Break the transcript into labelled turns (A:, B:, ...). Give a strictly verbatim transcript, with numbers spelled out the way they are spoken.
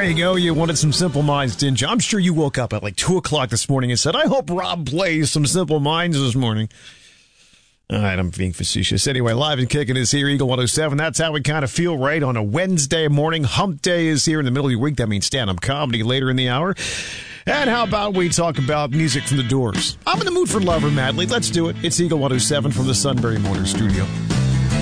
A: There you go. You wanted some Simple Minds, didn't you? I'm sure you woke up at like two o'clock this morning and said, I hope Rob plays some Simple Minds this morning. All right, I'm being facetious. Anyway, Live and Kicking is here, Eagle one oh seven. That's how we kind of feel, right? On a Wednesday morning. Hump Day is here in the middle of your week. That means stand-up comedy later in the hour. And how about we talk about music from the Doors? I'm in the mood for Lover Madly. Let's do it. It's Eagle one oh seven from the Sunbury Motor Studio.